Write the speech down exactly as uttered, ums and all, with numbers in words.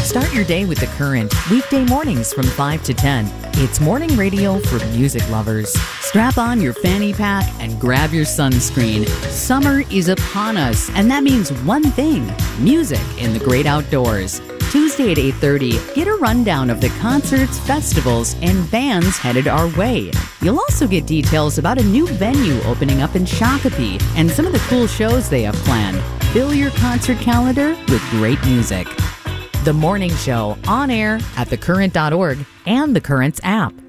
Start your day with The Current, weekday mornings from five to ten. It's morning radio for music lovers. Strap on your fanny pack and grab your sunscreen. Summer is upon us, and that means one thing: music in the great outdoors. Tuesday at eight thirty, get a rundown of the concerts, festivals, and bands headed our way. You'll also get details about a new venue opening up in Shakopee and some of the cool shows they have planned. Fill your concert calendar with great music. The Morning Show, on air at the current dot org and the Currents app.